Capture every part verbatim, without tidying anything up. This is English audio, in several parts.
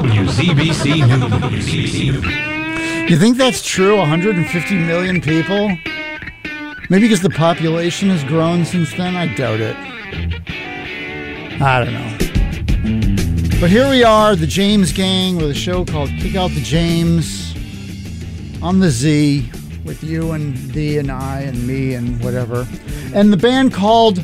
W Z B C News. You think that's true? one hundred fifty million people? Maybe because the population has grown since then? I doubt it. I don't know. But here we are, the James Gang, with a show called Kick Out the James on the Z, with you and thee and I and me and whatever. And the band called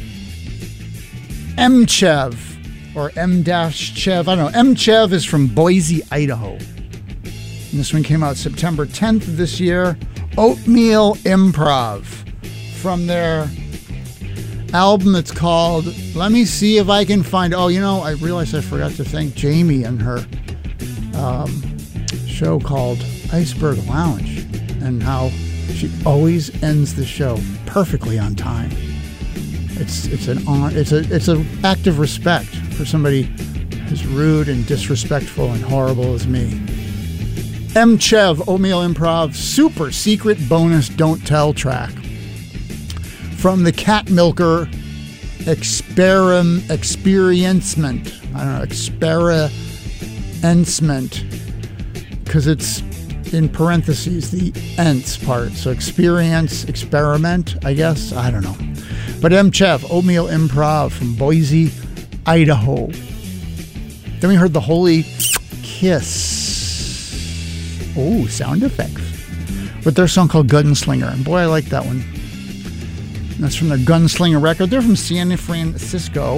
M Chev, or M-Chev. I don't know. M Chev is from Boise, Idaho. And this one came out September tenth of this year. Oatmeal Improv, from their album that's called, let me see if I can find, oh, you know, I realized I forgot to thank Jamie and her um, show called Iceberg Lounge, and how she always ends the show perfectly on time. It's it's an on, it's a it's an act of respect for somebody as rude and disrespectful and horrible as me. M Chev, Oatmeal Improv, super secret bonus Don't Tell track from the Cat Milker experim experiencement. I don't know, experiencement, because it's in parentheses the ents part. So experience, experiment, I guess. I don't know. But M Chev, Oatmeal Improv from Boise, Idaho. Then we heard the Holy Kiss. Oh, sound effects. With their song called Gunslinger. And boy, I like that one. And that's from their Gunslinger record. They're from San Francisco.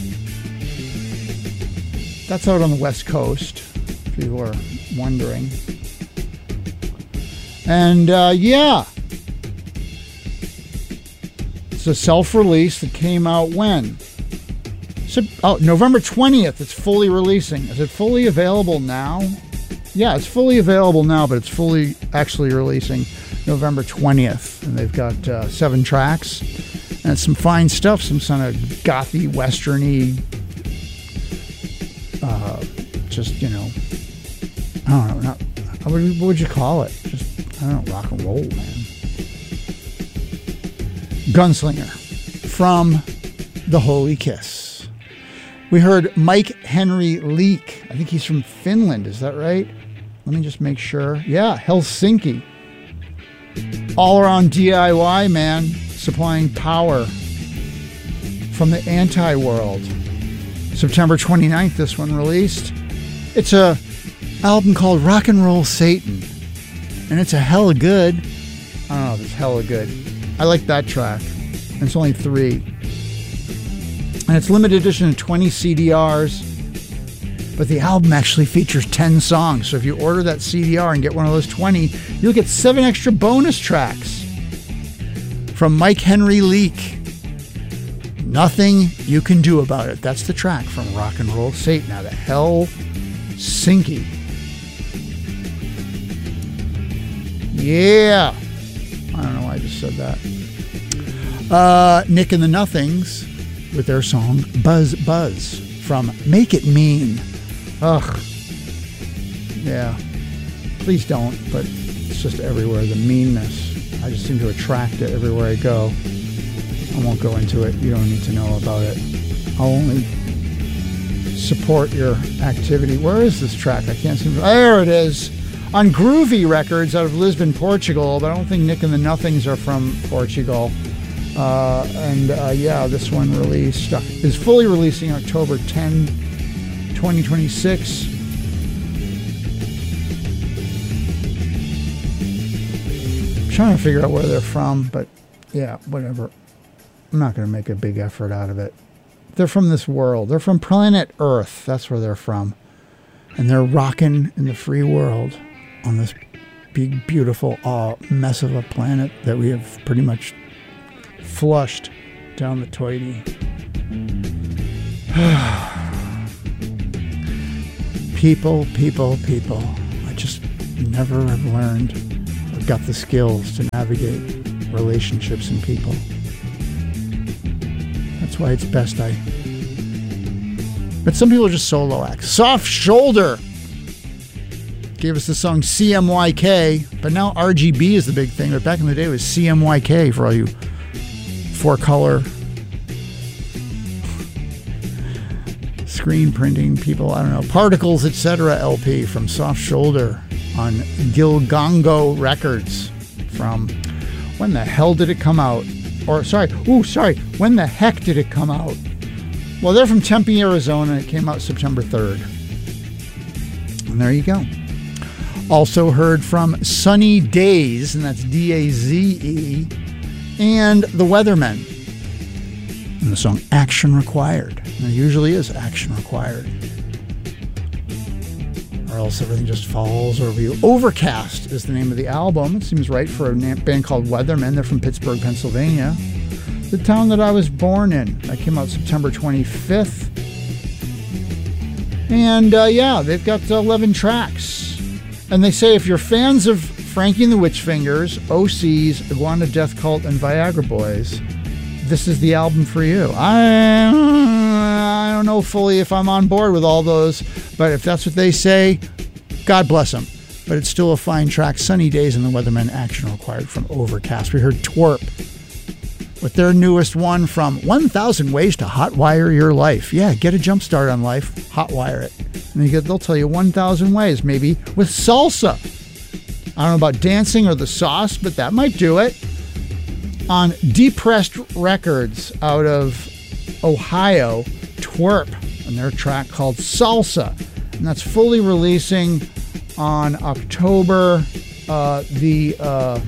That's out on the West Coast, if you were wondering. And uh, yeah. It's a self-release that came out when? So, oh, November twentieth. It's fully releasing. Is it fully available now? Yeah, it's fully available now, but it's fully actually releasing November twentieth. And they've got uh, seven tracks. And it's some fine stuff, some kind of gothy, westerny, uh, just, you know, I don't know, not, what would, what would you call it? Just, I don't know, rock and roll, man. Gunslinger from the Holy Kiss. We heard Mike Henry Leek. I think he's from Finland, is that right? Let me just make sure. Yeah, Helsinki. All around D I Y, man. Supplying power from the anti-world. September twenty-ninth, this one released. It's a album called Rock and Roll Satan. And it's a hella good. I don't know if it's hella good. I like that track. And it's only three. And it's limited edition of twenty C D Rs. But the album actually features ten songs. So if you order that C D R and get one of those twenty, you'll get seven extra bonus tracks. From Mike Henry Leek. Nothing You Can Do About It. That's the track from Rock and Roll Satan out of Helsinki. Yeah. I don't know why I just said that. Uh, Nick and the Nothings with their song Buzz Buzz from Make It Mean. Ugh. Yeah. Please don't, but it's just everywhere. The meanness. I just seem to attract it everywhere I go. I won't go into it. You don't need to know about it. I'll only support your activity. Where is this track? I can't seem to... There it is. On Groovy Records out of Lisbon, Portugal. But I don't think Nick and the Nothings are from Portugal. Uh, and uh, yeah, this one released uh, is fully releasing October tenth, twenty twenty-six. Trying to figure out where they're from, but yeah, whatever. I'm not going to make a big effort out of it. They're from this world. They're from planet Earth. That's where they're from. And they're rocking in the free world on this big, beautiful uh, mess of a planet that we have pretty much flushed down the toity. People, people, people. I just never have learned got the skills to navigate relationships and people. That's why it's best I... But some people are just solo acts. Soft Shoulder gave us the song C M Y K, but now R G B is the big thing. But back in the day it was C M Y K for all you four-color screen printing people, I don't know, Particles, et cetera L P from Soft Shoulder on Gilgongo Records from, when the hell did it come out? Or, sorry, ooh, sorry, when the heck did it come out? Well, they're from Tempe, Arizona. It came out September third. And there you go. Also heard from Sunny Daze, and that's D A Z E, and The Weathermen. And the song Action Required. And there usually is action required. Or else everything just falls over you. Overcast is the name of the album. It seems right for a band called Weathermen. They're from Pittsburgh, Pennsylvania. The town that I was born in. That came out September twenty-fifth. And uh, yeah, they've got eleven tracks. And they say if you're fans of Frankie and the Witchfingers, O Cs, Iguana Death Cult, and Viagra Boys, this is the album for you. I, I don't know fully if I'm on board with all those, but if that's what they say, God bless them. But it's still a fine track. Sunny Days and the Weathermen, Action Required from Overcast. We heard Twerp with their newest one from one thousand Ways to Hotwire Your Life. Yeah, get a jump start on life, hotwire it. And you get, they'll tell you one thousand ways, maybe with salsa. I don't know about dancing or the sauce, but that might do it. On Depressed Records out of Ohio, Twerp, and their track called Salsa. And that's fully releasing on October uh, the... Uh,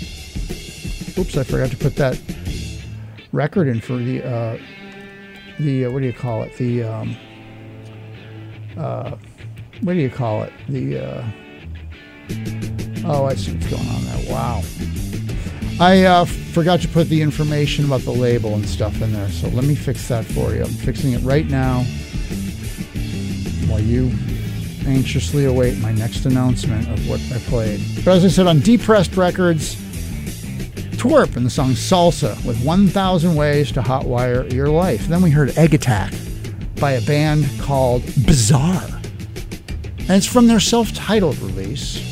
oops, I forgot to put that record in for the... Uh, the uh, what do you call it? The... Um, uh, what do you call it? The... Uh, oh, I see what's going on there. Wow. I uh, forgot to put the information about the label and stuff in there, so let me fix that for you. I'm fixing it right now while you anxiously await my next announcement of what I played. But as I said, on Depressed Records, Twerp and the song Salsa with one thousand Ways to Hotwire Your Life. Then we heard Egg Attack by a band called Bizarre. And it's from their self-titled release.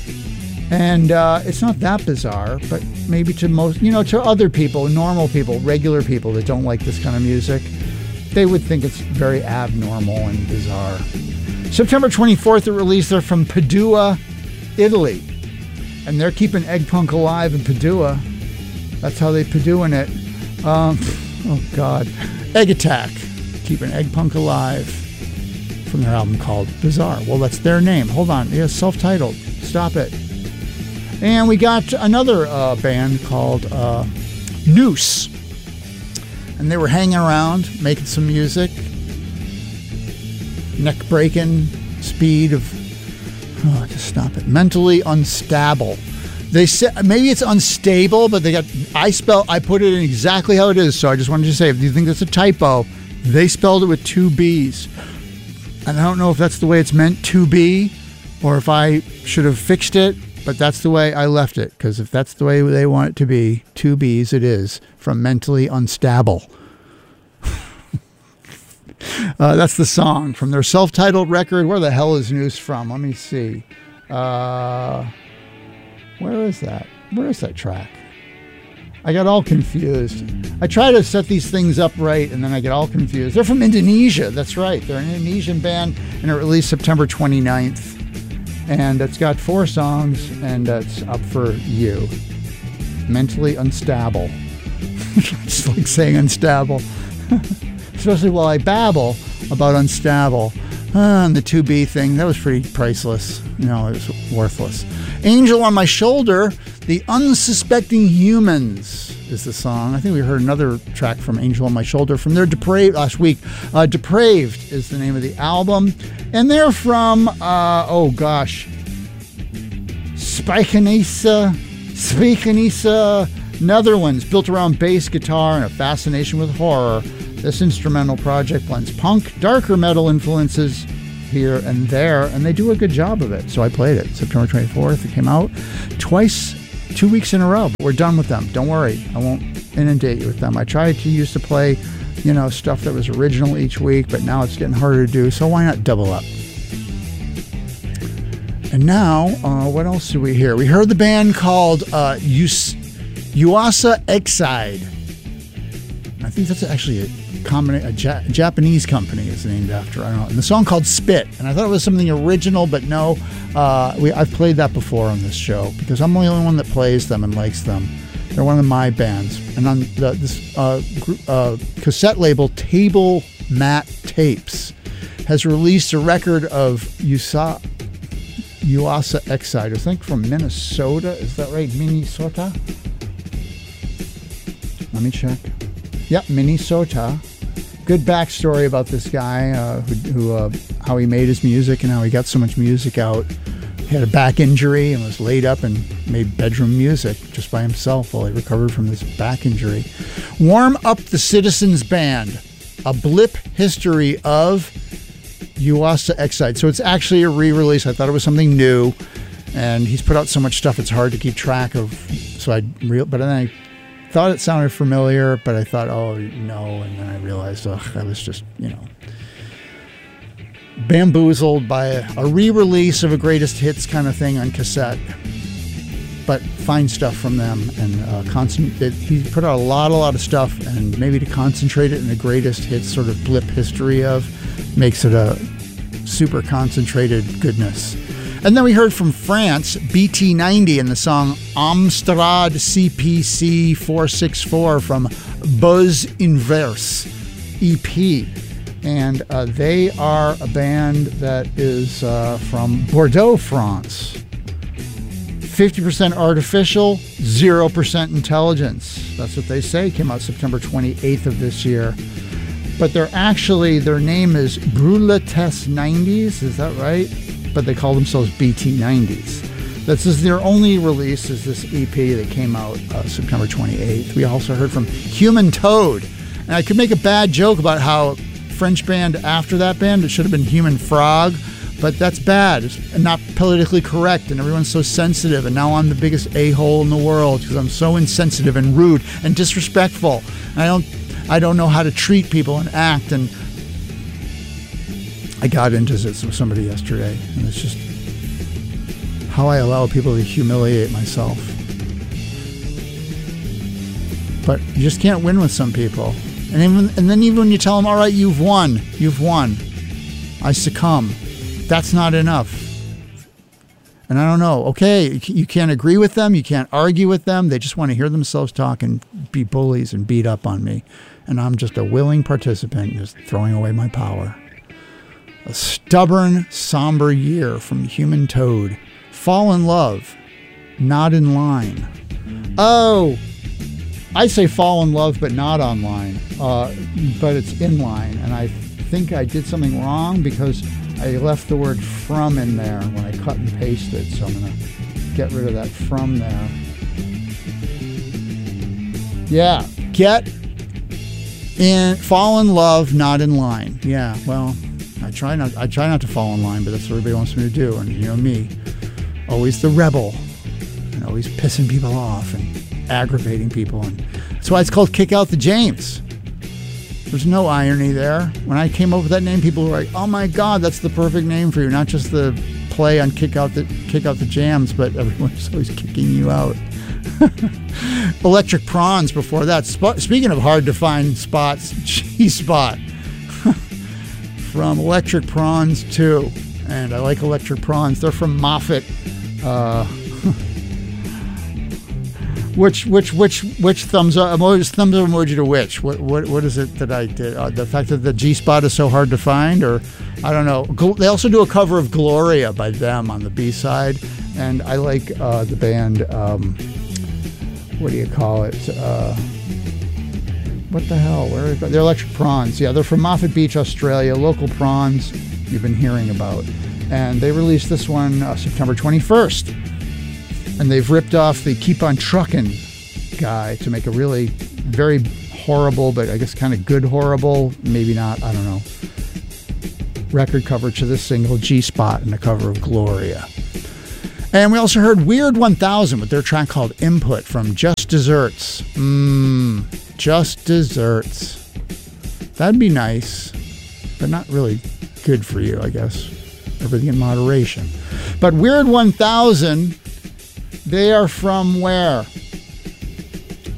And uh, it's not that bizarre, but maybe to most, you know, to other people, normal people, regular people that don't like this kind of music, they would think it's very abnormal and bizarre. September twenty-fourth, it released. They're from Padua, Italy. And they're keeping Egg Punk alive in Padua. That's how they Paduaing it. Um, oh, God. Egg Attack, keeping Egg Punk alive, from their album called Bizarre. Well, that's their name. Hold on. Yeah, self-titled. Stop it. And we got another uh, band called uh, Noose. And they were hanging around, making some music. Neck-breaking speed of... Oh, just stop it. Mentally unstable. They said, maybe it's unstable, but they got... I spell. I put it in exactly how it is, so I just wanted to say, if you think that's a typo, they spelled it with two B's. And I don't know if that's the way it's meant to be, or if I should have fixed it. But that's the way I left it, because if that's the way they want it to be, two B's it is, from Mentally Unstable. uh, that's the song from their self-titled record. Where the hell is Noose from? Let me see. Uh, where is that? Where is that track? I got all confused. I try to set these things up right, and then I get all confused. They're from Indonesia. That's right. They're an Indonesian band, and it released September twenty-ninth. And it's got four songs, and it's up for you. Mentally Unstable. It's like saying unstable. Especially while I babble about unstable. Uh, and the two B thing, that was pretty priceless. You know, it was worthless. Angel on My Shoulder, The Unsuspecting Humans is the song. I think we heard another track from Angel on My Shoulder from their Depraved last week. Uh, Depraved is the name of the album. And they're from, uh, oh gosh, Spijkenisse, Spijkenisse, Netherlands, built around bass guitar and a fascination with horror. This instrumental project blends punk, darker metal influences here and there, and they do a good job of it. So I played it September twenty-fourth. It came out twice, two weeks in a row. But we're done with them. Don't worry. I won't inundate you with them. I tried to used to play, you know, stuff that was original each week, but now it's getting harder to do. So why not double up? And now, uh, what else do we hear? We heard the band called uh, Us- Uasa Exide. I think that's actually a combina- a ja- Japanese company is named after. I don't know. And the song called Spit, and I thought it was something original, but no. Uh, we I've played that before on this show because I'm the only one that plays them and likes them. They're one of my bands, and on the, this uh, group, uh, cassette label, Table Mat Tapes, has released a record of Yusa. Yuasa Excite, I think from Minnesota. Is that right? Minnesota? Let me check. Yep, Minnesota. Good backstory about this guy, uh, who, who uh, how he made his music and how he got so much music out. He had a back injury and was laid up and made bedroom music just by himself while he recovered from this back injury. Warm Up the Citizens Band, a blip history of Yuasa Excite. So it's actually a re-release. I thought it was something new, and he's put out so much stuff it's hard to keep track of. So I real, but then I thought it sounded familiar, but I thought, oh no, and then I realized, ugh, that was just, you know, bamboozled by a, a re-release of a greatest hits kind of thing on cassette. But fine stuff from them, and uh, constant. It, he put out a lot, a lot of stuff, and maybe to concentrate it in the greatest hits sort of blip history of, makes it a super concentrated goodness. And then we heard from France, B T ninety, and the song Amstrad C P C four sixty-four from Buzz Inverse E P. And uh, they are a band that is uh, from Bordeaux, France. fifty percent artificial, zero percent intelligence. That's what they say. Came out September twenty-eighth of this year. But they're actually, their name is Brulates nineties, is that right? But they call themselves B T nineties. This is their only release, is this E P that came out uh, September twenty-eighth. We also heard from Human Toad. And I could make a bad joke about how French band after that band, it should have been Human Frog, but that's bad. It's not politically correct, and everyone's so sensitive, and now I'm the biggest a-hole in the world because I'm so insensitive and rude and disrespectful. And I don't I don't know how to treat people and act, and I got into this with somebody yesterday, and it's just how I allow people to humiliate myself. But you just can't win with some people. And even and then even when you tell them, all right, you've won, you've won, I succumb. That's not enough. And I don't know, okay, you can't agree with them, you can't argue with them, they just want to hear themselves talk and be bullies and beat up on me. And I'm just a willing participant, just throwing away my power. A stubborn, somber year from Human Toad. Fall in love, not in line. Oh, I say fall in love, but not online. Uh, but it's in line. And I think I did something wrong because I left the word from in there when I cut and pasted. So I'm going to get rid of that from there. Yeah, get in, fall in love, not in line. Yeah, well, I try not I try not to fall in line, but that's what everybody wants me to do. And you know me, always the rebel, and always pissing people off and aggravating people. And that's why it's called Kick Out the James. There's no irony there. When I came up with that name, people were like, "Oh my God, that's the perfect name for you." Not just the play on Kick Out the Kick Out the Jams, but everyone's always kicking you out. Electric Prawns before that. Sp- speaking of hard to find spots, G-Spot from Electric Prawns too. And I like Electric Prawns. They're from Moffat. Uh, which which which which thumbs up emoji, thumbs up emoji to which? What what what is it that I did? Uh, the fact that the G-Spot is so hard to find, or I don't know. Gl- they also do a cover of Gloria by them on the B-side, and I like uh, the band. Um, what do you call it? Uh, what the hell? Where are they? They're Electric Prawns. Yeah, they're from Moffat Beach, Australia. Local prawns you've been hearing about, and they released this one uh, September twenty-first. And they've ripped off the Keep on Truckin' guy to make a really very horrible, but I guess kind of good horrible, maybe not, I don't know, record cover to this single, G-Spot, and the cover of Gloria. And we also heard Weird one thousand with their track called Input from Just Desserts. Mmm, Just Desserts. That'd be nice, but not really good for you, I guess. Everything in moderation. But Weird one thousand... they are from where?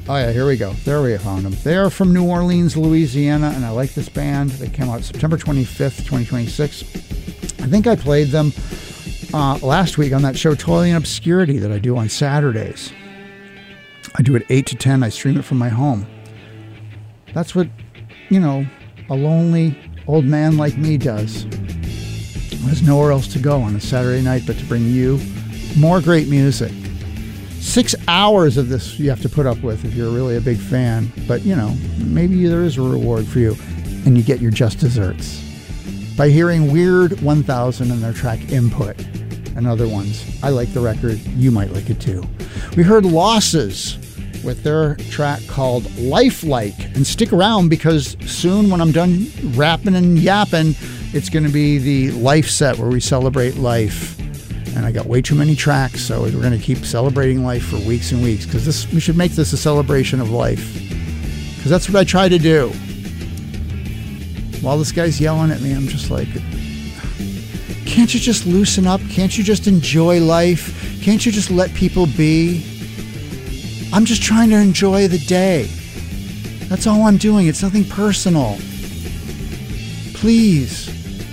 Oh, yeah, here we go. There we found them. They are from New Orleans, Louisiana, and I like this band. They came out September twenty-fifth, twenty twenty-six. I think I played them uh, last week on that show, Toiling in Obscurity, that I do on Saturdays. I do it eight to ten. I stream it from my home. That's what, you know, a lonely old man like me does. There's nowhere else to go on a Saturday night but to bring you more great music. Six hours of this you have to put up with if you're really a big fan. But, you know, maybe there is a reward for you. And you get your just desserts by hearing Weird one thousand and their track Input and other ones. I like the record. You might like it too. We heard Losses with their track called Lifelike. And stick around because soon when I'm done rapping and yapping, it's going to be the life set where we celebrate life. And I got way too many tracks, so we're going to keep celebrating life for weeks and weeks because this we should make this a celebration of life. Because that's what I try to do. While this guy's yelling at me, I'm just like, can't you just loosen up? Can't you just enjoy life? Can't you just let people be? I'm just trying to enjoy the day. That's all I'm doing. It's nothing personal. Please.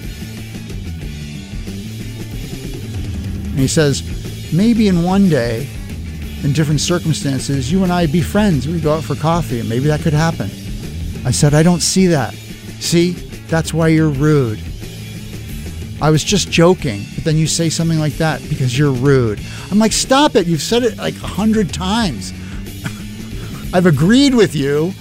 And he says, maybe in one day, in different circumstances, you and I be friends. We go out for coffee, and maybe that could happen. I said, I don't see that. See, that's why you're rude. I was just joking, but then you say something like that because you're rude. I'm like, stop it. You've said it like a hundred times. I've agreed with you.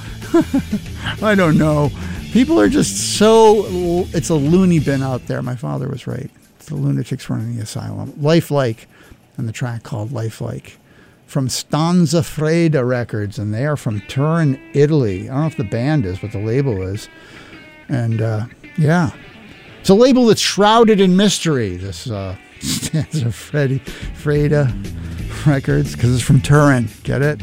I don't know. People are just so, it's a loony bin out there. My father was right. The lunatics running the asylum. Lifelike, and the track called Lifelike from Stanza Freda Records, and they are from Turin, Italy. I don't know if the band is, but the label is. And uh, yeah, it's a label that's shrouded in mystery. This uh, Stanza Freddy Freda Records, because it's from Turin. Get it?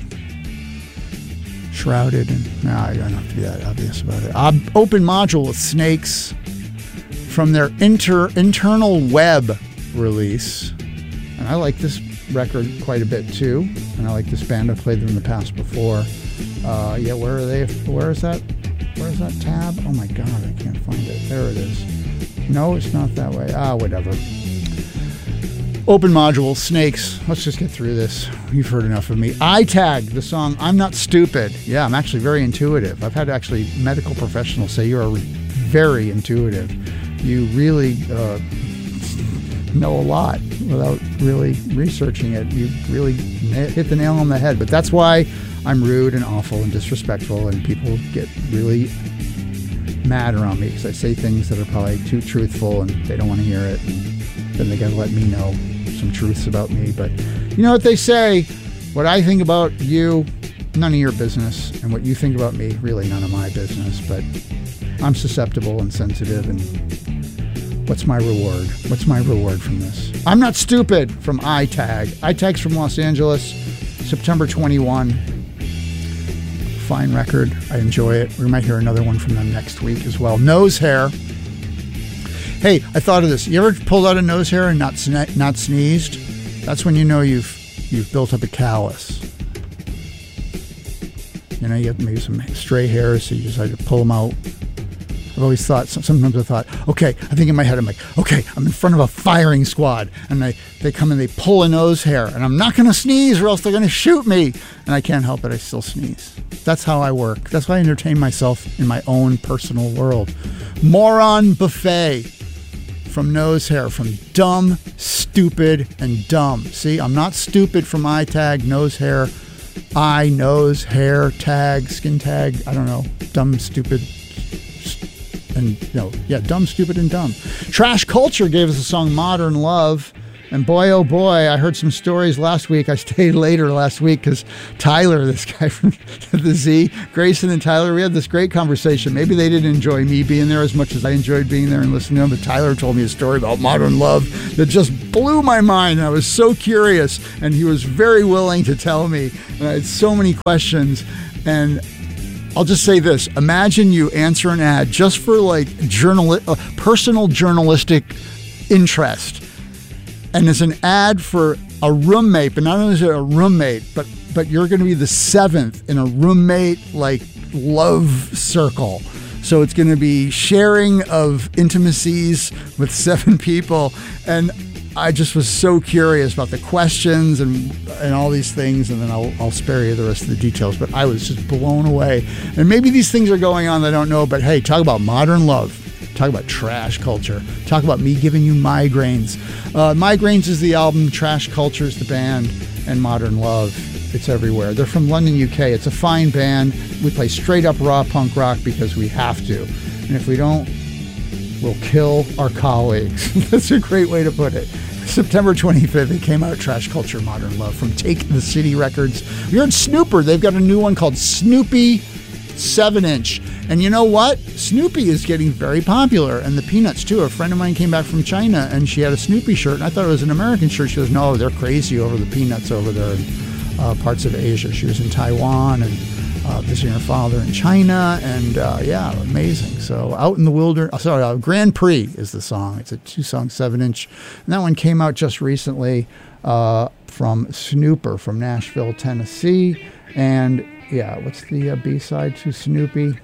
Shrouded, and no, I don't have to be that obvious about it. Uh, open module with Snakes. From their inter internal web release. And I like this record quite a bit too. And I like this band. I've played them in the past before. Uh, yeah, where are they? Where is that? Where is that tab? Oh my God, I can't find it. There it is. No, it's not that way. Ah, whatever. Open module, Snakes. Let's just get through this. You've heard enough of me. iTag, the song I'm Not Stupid. Yeah, I'm actually very intuitive. I've had actually medical professionals say you are very intuitive. You really uh, know a lot without really researching it. You really hit the nail on the head. But that's why I'm rude and awful and disrespectful, and people get really mad around me because I say things that are probably too truthful and they don't want to hear it. And then they got to let me know some truths about me. But you know what they say? What I think about you, none of your business. And what you think about me, really none of my business. But I'm susceptible and sensitive, and what's my reward? What's my reward from this? I'm Not Stupid from iTag. iTag's from Los Angeles, September twenty-first. Fine record. I enjoy it. We might hear another one from them next week as well. Nose Hair. Hey, I thought of this. You ever pulled out a nose hair and not sne- not sneezed? That's when you know you've you've built up a callus. You know, you have maybe some stray hairs, so you decide to pull them out. I've always thought, sometimes I thought, okay, I think in my head, I'm like, okay, I'm in front of a firing squad, and they, they come and they pull a nose hair, and I'm not going to sneeze or else they're going to shoot me. And I can't help it, I still sneeze. That's how I work. That's why I entertain myself in my own personal world. Moron Buffet from Nose Hair, from Dumb, Stupid, and Dumb. See, I'm Not Stupid from iTag, Nose Hair, I, Nose, Hair, Tag, Skin Tag, I don't know, Dumb, Stupid, and no, yeah, Dumb, Stupid, and Dumb. Trash Culture gave us the song Modern Love. And boy, oh boy, I heard some stories last week. I stayed later last week because Tyler, this guy from the Z, Grayson and Tyler, we had this great conversation. Maybe they didn't enjoy me being there as much as I enjoyed being there and listening to them, but Tyler told me a story about Modern Love that just blew my mind. I was so curious, and he was very willing to tell me. And I had so many questions, and I'll just say this. Imagine you answer an ad just for like journal- uh, personal journalistic interest. And it's an ad for a roommate, but not only is it a roommate, but but you're going to be the seventh in a roommate like love circle. So it's going to be sharing of intimacies with seven people, and I just was so curious about the questions and and all these things, and then I'll I'll spare you the rest of the details. But I was just blown away, and maybe these things are going on that I don't know. But hey, talk about modern love. Talk about trash culture. Talk about me giving you migraines. Uh, Migraines is the album, Trash Culture is the band, and Modern Love, it's everywhere. They're from London, U K. It's a fine band. We play straight up raw punk rock because we have to. And if we don't, we'll kill our colleagues. That's a great way to put it. September twenty-fifth, it came out, Trash Culture, Modern Love, from Take the City Records. We heard Snooper. They've got a new one called Snoopy seven inch. And you know what? Snoopy is getting very popular, and the Peanuts too. A friend of mine came back from China, and she had a Snoopy shirt, and I thought it was an American shirt. She goes, no, they're crazy over the Peanuts over there in uh, parts of Asia. She was in Taiwan and uh, visiting her father in China, and uh, yeah, amazing. So Out in the Wilderness, oh, sorry, uh, Grand Prix is the song. It's a two-song seven inch, and that one came out just recently uh, from Snooper from Nashville, Tennessee, and yeah, what's the uh, B-side to Snoopy?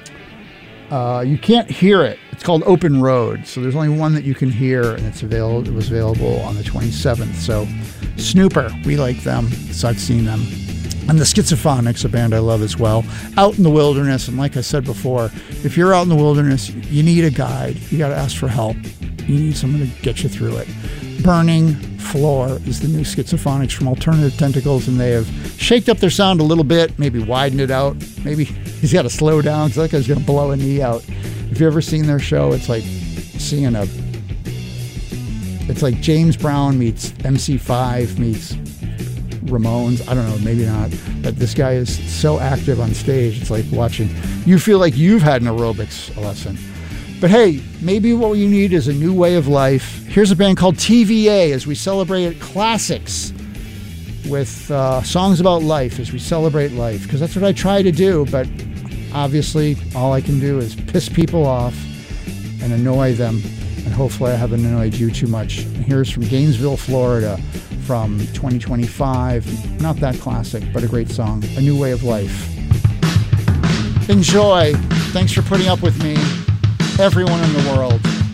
Uh, you can't hear it. It's called Open Road. So there's only one that you can hear, and it's available. It was available on the twenty-seventh. So Snooper, we like them. So I've seen them. And the Schizophonics, a band I love as well. Out in the Wilderness, and like I said before, if you're out in the wilderness, you need a guide. You got to ask for help. You need someone to get you through it. Burning Floor is the new Schizophonics from Alternative Tentacles, and they have shaked up their sound a little bit, maybe widened it out. Maybe he's got to slow down because that guy's going to blow a knee out. If you've ever seen their show, it's like seeing a... It's like James Brown meets M C five meets Ramones. I don't know, maybe not. But this guy is so active on stage, it's like watching... You feel like you've had an aerobics lesson. But hey, maybe what you need is a new way of life. Here's a band called T V A as we celebrate classics with uh, songs about life as we celebrate life. Because that's what I try to do, but obviously all I can do is piss people off and annoy them. And hopefully I haven't annoyed you too much. And here's from Gainesville, Florida from twenty twenty-five. Not that classic, but a great song. A New Way of Life. Enjoy. Thanks for putting up with me. Everyone in the world.